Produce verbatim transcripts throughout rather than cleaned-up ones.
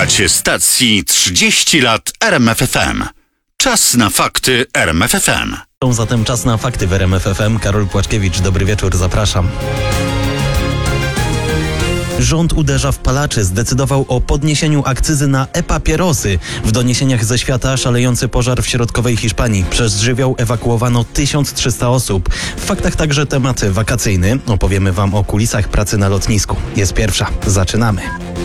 Słuchacie stacji trzydzieści lat R M F F M. Czas na fakty R M F F M. Zatem czas na fakty w R M F F M. Karol Płaczkiewicz, dobry wieczór, zapraszam. Rząd uderza w palaczy. Zdecydował o podniesieniu akcyzy na e-papierosy. W doniesieniach ze świata szalejący pożar w środkowej Hiszpanii. Przez żywioł ewakuowano tysiąc trzysta osób. W faktach także temat wakacyjny. Opowiemy wam o kulisach pracy na lotnisku. Jest pierwsza. Zaczynamy.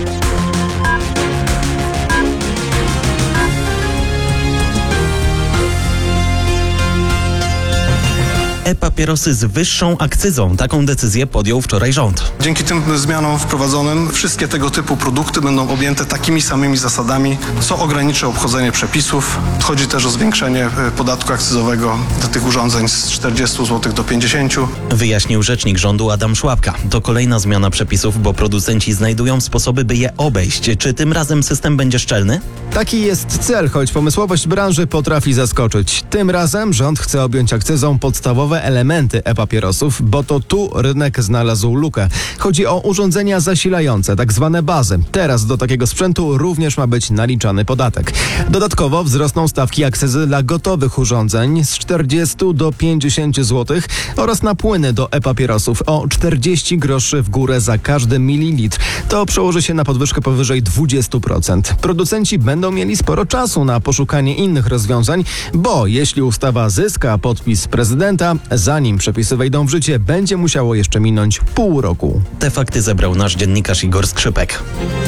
E-papierosy z wyższą akcyzą. Taką decyzję podjął wczoraj rząd. Dzięki tym zmianom wprowadzonym wszystkie tego typu produkty będą objęte takimi samymi zasadami, co ograniczy obchodzenie przepisów. Chodzi też o zwiększenie podatku akcyzowego do tych urządzeń z czterdziestu złotych do pięćdziesięciu. Wyjaśnił rzecznik rządu Adam Szłapka. To kolejna zmiana przepisów, bo producenci znajdują sposoby, by je obejść. Czy tym razem system będzie szczelny? Taki jest cel, choć pomysłowość branży potrafi zaskoczyć. Tym razem rząd chce objąć akcyzą podstawowe elementy e-papierosów, bo to tu rynek znalazł lukę. Chodzi o urządzenia zasilające, tak zwane bazy. Teraz do takiego sprzętu również ma być naliczany podatek. Dodatkowo wzrosną stawki akcyzy dla gotowych urządzeń z czterdziestu do pięćdziesięciu złotych oraz na płyny do e-papierosów o czterdzieści groszy w górę za każdy mililitr. To przełoży się na podwyżkę powyżej dwudziestu procent. Producenci będą mieli sporo czasu na poszukanie innych rozwiązań, bo jeśli ustawa zyska podpis prezydenta, zanim przepisy wejdą w życie, będzie musiało jeszcze minąć pół roku. Te fakty zebrał nasz dziennikarz Igor Skrzypek.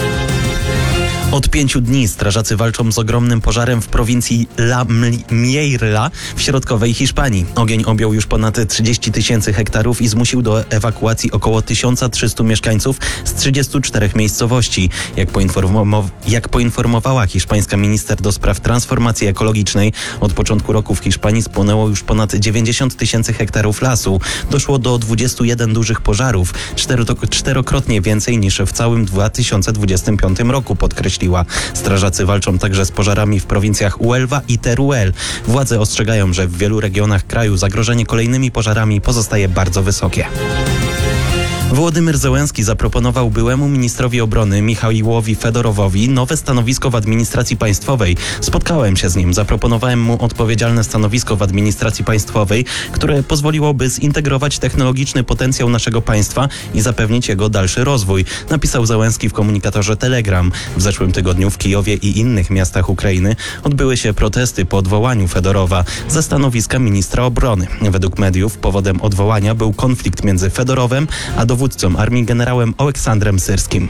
Od pięciu dni strażacy walczą z ogromnym pożarem w prowincji La Mierla w środkowej Hiszpanii. Ogień objął już ponad trzydzieści tysięcy hektarów i zmusił do ewakuacji około tysiąc trzysta mieszkańców z trzydziestu czterech miejscowości. Jak, poinformow- jak poinformowała hiszpańska minister do spraw transformacji ekologicznej, od początku roku w Hiszpanii spłonęło już ponad dziewięćdziesiąt tysięcy hektarów lasu. Doszło do dwudziestu jeden dużych pożarów, cztero- czterokrotnie więcej niż w całym dwa tysiące dwudziestym piątym roku, podkreśliła. Strażacy walczą także z pożarami w prowincjach Huelva i Teruel. Władze ostrzegają, że w wielu regionach kraju zagrożenie kolejnymi pożarami pozostaje bardzo wysokie. Wołodymyr Zełenski zaproponował byłemu ministrowi obrony Michaiłowi Fedorowowi nowe stanowisko w administracji państwowej. Spotkałem się z nim, zaproponowałem mu odpowiedzialne stanowisko w administracji państwowej, które pozwoliłoby zintegrować technologiczny potencjał naszego państwa i zapewnić jego dalszy rozwój, napisał Zełenski w komunikatorze Telegram. W zeszłym tygodniu w Kijowie i innych miastach Ukrainy odbyły się protesty po odwołaniu Fedorowa ze stanowiska ministra obrony. Według mediów powodem odwołania był konflikt między Fedorowem a dowódcą armii generałem Oleksandrem Syrskim.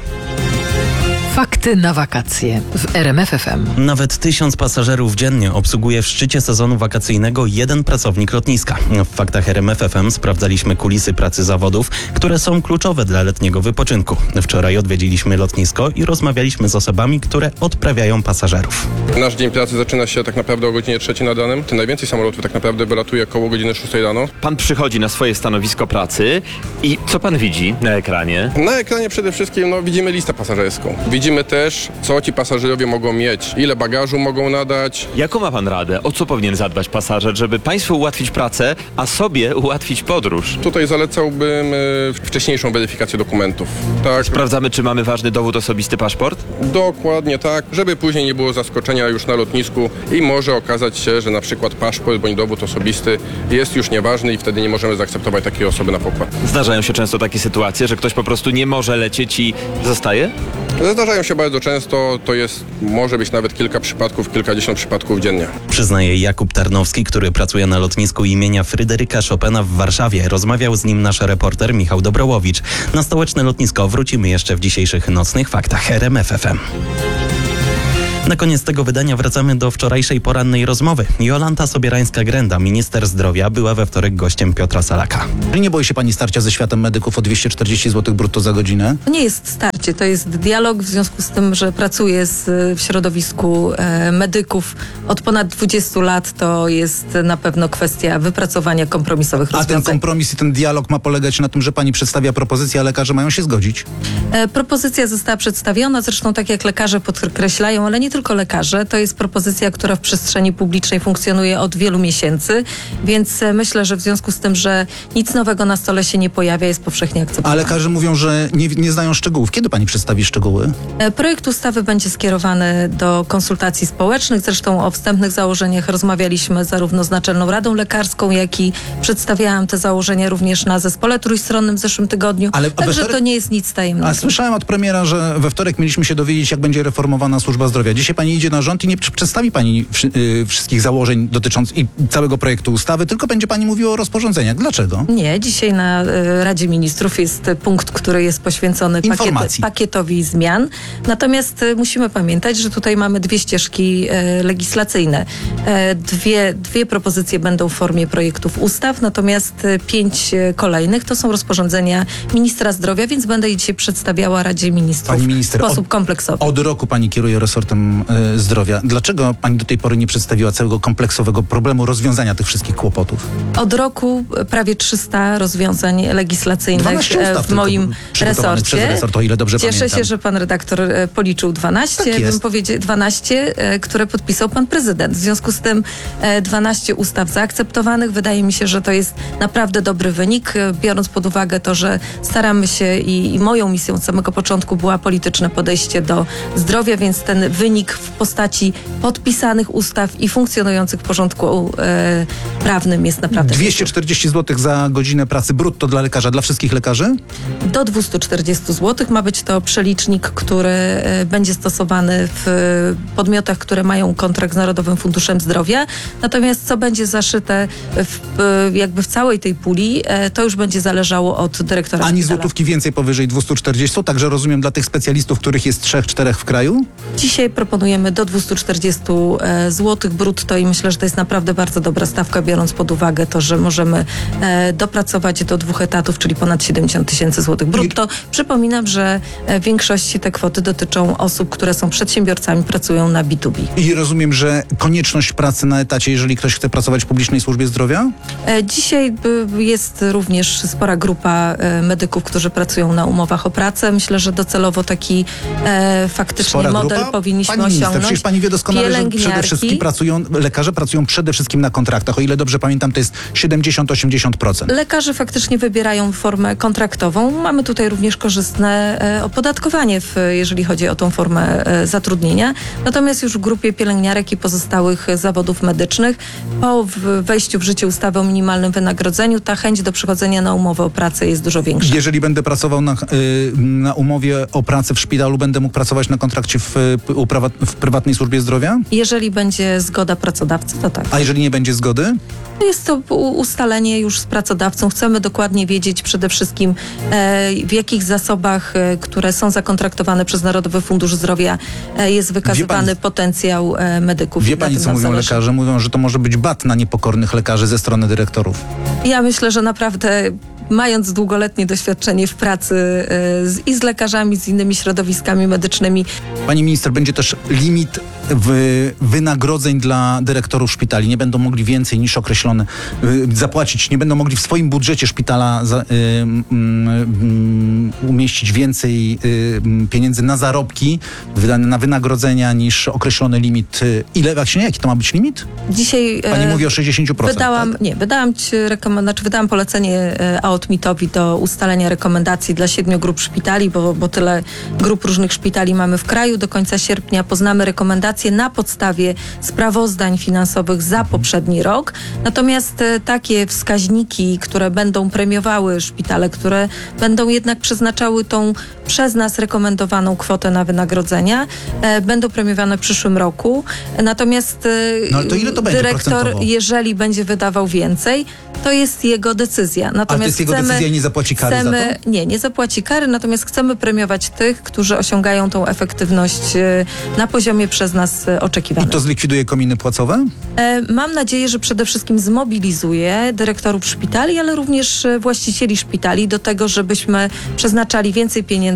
Fakty na wakacje w R M F F M. Nawet tysiąc pasażerów dziennie obsługuje w szczycie sezonu wakacyjnego jeden pracownik lotniska. W faktach R M F F M sprawdzaliśmy kulisy pracy zawodów, które są kluczowe dla letniego wypoczynku. Wczoraj odwiedziliśmy lotnisko i rozmawialiśmy z osobami, które odprawiają pasażerów. Nasz dzień pracy zaczyna się tak naprawdę o godzinie trzeciej nad ranem. Tym najwięcej samolotów tak naprawdę wylatuje około godziny szóstej rano. Pan przychodzi na swoje stanowisko pracy i co pan widzi na ekranie? Na ekranie przede wszystkim no, widzimy listę pasażerską. Widzimy też, co ci pasażerowie mogą mieć, ile bagażu mogą nadać. Jaką ma pan radę? O co powinien zadbać pasażer, żeby państwu ułatwić pracę, a sobie ułatwić podróż? Tutaj zalecałbym e, wcześniejszą weryfikację dokumentów. Tak. Sprawdzamy, czy mamy ważny dowód osobisty, paszport? Dokładnie tak, żeby później nie było zaskoczenia już na lotnisku i może okazać się, że na przykład paszport bądź dowód osobisty jest już nieważny i wtedy nie możemy zaakceptować takiej osoby na pokład. Zdarzają się często takie sytuacje, że ktoś po prostu nie może lecieć i zostaje? Zdarzają się bardzo często, to jest, może być nawet kilka przypadków, kilkadziesiąt przypadków dziennie. Przyznaje Jakub Tarnowski, który pracuje na lotnisku imienia Fryderyka Chopina w Warszawie. Rozmawiał z nim nasz reporter Michał Dobrołowicz. Na stołeczne lotnisko wrócimy jeszcze w dzisiejszych nocnych faktach R M F F M. Na koniec tego wydania wracamy do wczorajszej porannej rozmowy. Jolanta Sobierańska-Grenda, minister zdrowia, była we wtorek gościem Piotra Salaka. Nie boi się pani starcia ze światem medyków o dwieście czterdzieści złotych brutto za godzinę? To nie jest starcie, to jest dialog w związku z tym, że pracuję z, w środowisku e, medyków od ponad dwudziestu lat. To jest na pewno kwestia wypracowania kompromisowych A rozwiązań. ten kompromis i ten dialog ma polegać na tym, że pani przedstawia propozycję, a lekarze mają się zgodzić? E, propozycja została przedstawiona, zresztą tak jak lekarze podkreślają, ale nie tylko tylko lekarze. To jest propozycja, która w przestrzeni publicznej funkcjonuje od wielu miesięcy, więc e, myślę, że w związku z tym, że nic nowego na stole się nie pojawia, jest powszechnie akceptowana. A lekarze mówią, że nie, nie znają szczegółów. Kiedy pani przedstawi szczegóły? E, Projekt ustawy będzie skierowany do konsultacji społecznych. Zresztą o wstępnych założeniach rozmawialiśmy zarówno z Naczelną Radą Lekarską, jak i przedstawiałam te założenia również na zespole trójstronnym w zeszłym tygodniu. Ale Także we wtorek- to nie jest nic tajemnego. A słyszałem od premiera, że we wtorek mieliśmy się dowiedzieć, jak będzie reformowana służba zdrowia. Dzisiaj pani idzie na rząd i nie pr- przedstawi pani wszy- y, wszystkich założeń dotyczących i całego projektu ustawy, tylko będzie pani mówiła o rozporządzeniach. Dlaczego? Nie, dzisiaj na y, Radzie Ministrów jest y, punkt, który jest poświęcony pakiet, Informacji. pakietowi zmian. Natomiast y, musimy pamiętać, że tutaj mamy dwie ścieżki y, legislacyjne. E, dwie, dwie propozycje będą w formie projektów ustaw, natomiast y, pięć y, kolejnych to są rozporządzenia ministra zdrowia, więc będę je dzisiaj przedstawiała Radzie Ministrów Pani minister, w sposób od- kompleksowy. Od roku pani kieruje resortem y, zdrowia. Dlaczego pani do tej pory nie przedstawiła całego kompleksowego problemu rozwiązania tych wszystkich kłopotów? Od roku prawie trzysta rozwiązań legislacyjnych dwanaście e, ustaw w tylko moim przygotowanych resorcie. przez resort, o ile dobrze Cieszę pamiętam. się, że pan redaktor e, policzył dwanaście, Tak jest. bym powiedział dwanaście, e, które podpisał pan prezydent. W związku z tym e, dwanaście ustaw zaakceptowanych. Wydaje mi się, że to jest naprawdę dobry wynik, e, biorąc pod uwagę to, że staramy się i, i moją misją od samego początku była polityczne podejście do zdrowia, więc ten wynik w postaci podpisanych ustaw i funkcjonujących w porządku e, prawnym jest naprawdę dwieście czterdzieści złotych za godzinę pracy brutto dla lekarza, dla wszystkich lekarzy? do dwieście czterdzieści złotych. Ma być to przelicznik, który e, będzie stosowany w podmiotach, które mają kontrakt z Narodowym Funduszem Zdrowia. Natomiast co będzie zaszyte w, e, jakby w całej tej puli, e, to już będzie zależało od dyrektora Ani szpitala. złotówki więcej powyżej dwieście czterdzieści, także rozumiem dla tych specjalistów, których jest trzech, czterech w kraju? Dzisiaj proponujemy do dwieście czterdzieści złotych brutto i myślę, że to jest naprawdę bardzo dobra stawka, biorąc pod uwagę to, że możemy e, dopracować do dwóch etatów, czyli ponad siedemdziesiąt tysięcy złotych brutto. Przypominam, że e, w większości te kwoty dotyczą osób, które są przedsiębiorcami, pracują na B dwa B. I rozumiem, że konieczność pracy na etacie, jeżeli ktoś chce pracować w publicznej służbie zdrowia? E, Dzisiaj y, jest również spora grupa e, medyków, którzy pracują na umowach o pracę. Myślę, że docelowo taki e, faktycznie Spora model grupa? powinniśmy Pani minister, osiągnąć. przecież pani wie doskonale, że przede Pielęgniarki. wszystkim pracują, lekarze pracują przede wszystkim na kontraktach. O ile dobrze pamiętam, to jest siedemdziesiąt do osiemdziesięciu procent. Lekarze faktycznie wybierają formę kontraktową. Mamy tutaj również korzystne e, opodatkowanie, w, jeżeli chodzi o tą formę e, zatrudnienia. Natomiast już w grupie pielęgniarek i pozostałych zawodów medycznych po w- wejściu w życie ustawy o minimalnym wynagrodzeniu ta chęć do przychodzenia na umowę o pracę jest dużo większa. Jeżeli będę pracował na, y, na umowie o pracę w szpitalu, będę mógł pracować na kontrakcie w, y, u prawa, w prywatnej służbie zdrowia? Jeżeli będzie zgoda pracodawcy, to tak. A jeżeli nie będzie zgody? Jest to u- ustalenie już z pracodawcą. Chcemy dokładnie wiedzieć przede wszystkim e, w jakich zasobach, e, które są zakontraktowane przez Narodowy Fundusz Zdrowia, e, jest wykazywany pani- potencjał e, medyków. Wie Na pani, tym co nam mówią zależy. lekarze? Mówią, że to może być bat na niepokornych lekarzy ze strony dyrektorów. Ja myślę, że naprawdę mając długoletnie doświadczenie w pracy e, z, i z lekarzami, z innymi środowiskami medycznymi, Pani minister, będzie też limit w wynagrodzeń dla dyrektorów szpitali. Nie będą mogli więcej niż określone y, zapłacić. Nie będą mogli w swoim budżecie szpitala za, y, y, y, umieścić więcej y, pieniędzy na zarobki wydane na wynagrodzenia niż określony limit. Y, ile właśnie? Jaki to ma być limit? dzisiaj... e, Pani mówi o sześćdziesięciu procentach. Wydałam, tak? nie, wydałam ci rekomen- znaczy wydałam polecenie e, A O T MIT-owi do ustalenia rekomendacji dla siedmiu grup szpitali, bo, bo tyle grup różnych szpitali mamy w kraju. Do końca sierpnia poznamy rekomendacje na podstawie sprawozdań finansowych za poprzedni rok. Natomiast e, takie wskaźniki, które będą premiowały szpitale, które będą jednak przeznaczały tą przez nas rekomendowaną kwotę na wynagrodzenia, e, będą premiowane w przyszłym roku. Natomiast e, No ale to ile to będzie dyrektor, procentowo? jeżeli będzie wydawał więcej, to jest jego decyzja. Natomiast Ale to jest jego chcemy, decyzja i nie zapłaci kary chcemy, za Nie, nie zapłaci kary, natomiast chcemy premiować tych, którzy osiągają tą efektywność e, na poziomie przez nas e, I oczekiwanym. to zlikwiduje kominy płacowe? E, Mam nadzieję, że przede wszystkim zmobilizuje dyrektorów szpitali, ale również e, właścicieli szpitali do tego, żebyśmy przeznaczali więcej pieniędzy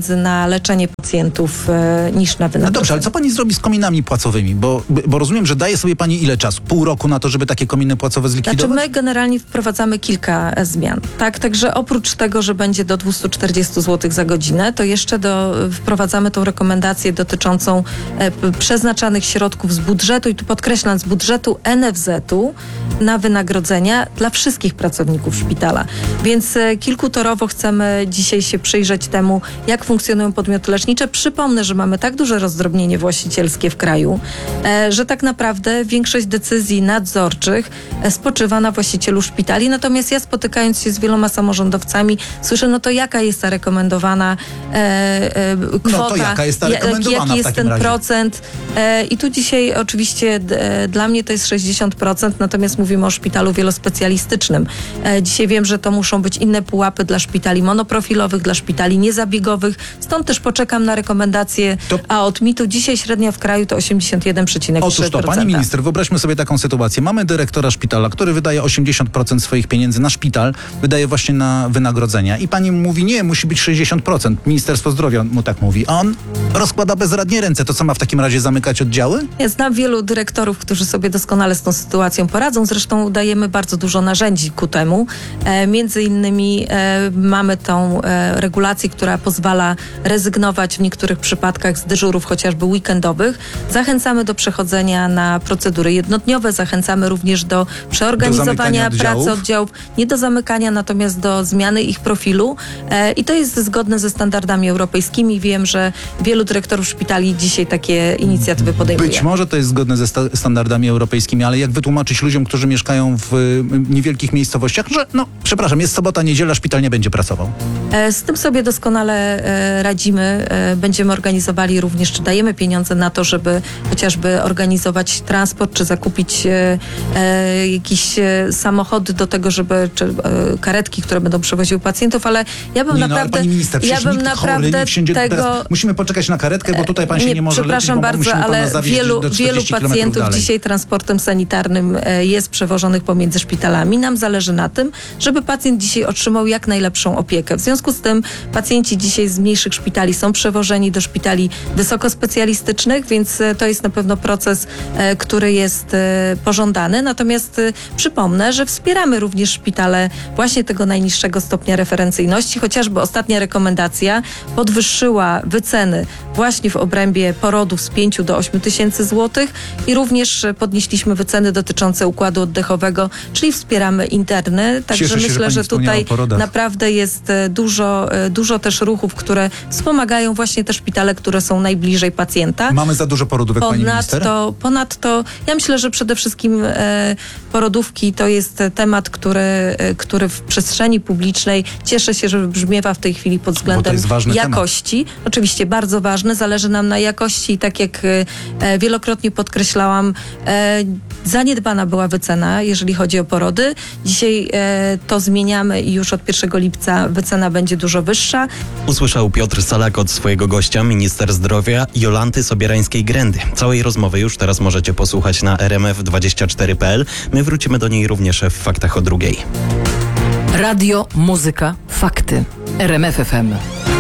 pieniędzy na leczenie pacjentów e, niż na wynagrodzenie. No dobrze, ale co pani zrobi z kominami płacowymi? Bo, bo rozumiem, że daje sobie pani ile czasu? Pół roku na to, żeby takie kominy płacowe zlikwidować? Znaczy my generalnie wprowadzamy kilka e, zmian. Tak, także oprócz tego, że będzie do dwieście czterdzieści złotych za godzinę, to jeszcze do, wprowadzamy tą rekomendację dotyczącą e, p- przeznaczanych środków z budżetu i tu podkreślam, z budżetu N F Z-u na wynagrodzenia dla wszystkich pracowników szpitala. Więc e, kilkutorowo chcemy dzisiaj się przyjrzeć temu, jak funkcjonują podmioty lecznicze. Przypomnę, że mamy tak duże rozdrobnienie właścicielskie w kraju, e, że tak naprawdę większość decyzji nadzorczych e, spoczywa na właścicielu szpitali. Natomiast ja spotykając się z wieloma samorządowcami, słyszę, no to jaka jest ta rekomendowana e, e, kwota, No to jaka jest ta ja- rekomendowana jaki w jest takim ten razie? procent. E, I tu dzisiaj oczywiście d, e, dla mnie to jest sześćdziesiąt procent, natomiast mówimy o szpitalu wielospecjalistycznym. E, dzisiaj wiem, że to muszą być inne pułapy dla szpitali monoprofilowych, dla szpitali niezabiegowych. Stąd też poczekam na rekomendacje To- A O T M I T-u. Dzisiaj średnia w kraju to osiemdziesiąt jeden przecinek trzy procent. Otóż to, pani minister, wyobraźmy sobie taką sytuację. Mamy dyrektora szpitala, który wydaje osiemdziesiąt procent swoich pieniędzy na szpital, wydaje właśnie na wynagrodzenia. I pani mówi, nie, musi być sześćdziesiąt procent. Ministerstwo Zdrowia mu tak mówi. A on rozkłada bezradnie ręce. To co, ma w takim razie zamykać oddziały? Ja znam wielu dyrektorów, którzy sobie doskonale z tą sytuacją poradzą. Zresztą dajemy bardzo dużo narzędzi ku temu. E, między innymi e, mamy tą e, regulację, która pozwala rezygnować w niektórych przypadkach z dyżurów, chociażby weekendowych. Zachęcamy do przechodzenia na procedury jednodniowe. Zachęcamy również do przeorganizowania zamykania pracy oddziałów? oddziałów. Nie do zamykania, natomiast do zmiany ich profilu. E, I to jest zgodne ze standardami europejskimi. Wiem, że wielu dyrektorów szpitali dzisiaj takie inicjatywy podejmuje. Być może to jest zgodne ze sta- standardami europejskimi, ale jak wytłumaczyć ludziom, którzy mieszkają w y, niewielkich miejscowościach, że no, przepraszam, jest sobota, niedziela, szpital nie będzie pracował. E, Z tym sobie doskonale e, radzimy. E, Będziemy organizowali również, czy dajemy pieniądze na to, żeby chociażby organizować transport, czy zakupić e, e, jakieś e, samochody do tego, żeby, czy e, karetki, które będą przewoziły pacjentów, ale ja bym Nie, no, ale naprawdę, pani minister, ja przecież bym nikt chory naprawdę nie wsiądzie tego... teraz. Musimy poczekać na karetkę, bo tutaj pan się nie, może leczyć, przepraszam bo bardzo, musimy pana ale zawieźć wielu, do wielu czterdziestu kilometrów pacjentów dalej. dzisiaj transportem sanitarnym e, jest przewożonych pomiędzy szpitalami. Nam zależy na tym, żeby pacjent dzisiaj otrzymał jak najlepszą opiekę. W związku z tym pacjenci dzisiaj z mniejszych szpitali są przewożeni do szpitali wysokospecjalistycznych, więc e, to jest na pewno proces, e, który jest e, pożądany. Natomiast e, przypomnę, że wspieramy również szpitale właśnie tego najniższego stopnia referencyjności. Chociażby ostatnia rekomendacja podwyższyła wyceny właśnie w obrębie porodów z pięciu do ośmiu tysięcy złotych i również e, podnieśliśmy wyceny dotyczące układu oddechowego, czyli wspieramy interny. Także Cieszę się, że myślę, pani że wspomniała tutaj o porodach. naprawdę jest e, dużo, e, dużo też ruchów, które wspomagają właśnie te szpitale, które są najbliżej pacjenta. Mamy za dużo porodówek, pani minister? Ponadto, ponadto ja myślę, że przede wszystkim e, porodówki to jest temat, który, e, który w przestrzeni publicznej cieszę się, że wybrzmiewa w tej chwili pod względem jest ważny jakości. Oczywiście bardzo ważny, zależy nam na jakości i tak jak e, wielokrotnie podkreślałam, e, zaniedbana była wycena, jeżeli chodzi o porody. Dzisiaj e, to zmieniamy i już od pierwszego lipca wycena będzie dużo wyższa. Usłyszał Piotr Salak od swojego gościa, minister zdrowia Jolanty Sobierańskiej-Grendy. Całej rozmowy już teraz możecie posłuchać na r m f dwadzieścia cztery kropka p l. My wrócimy do niej również w Faktach o drugiej. Radio, muzyka, fakty. R M F F M.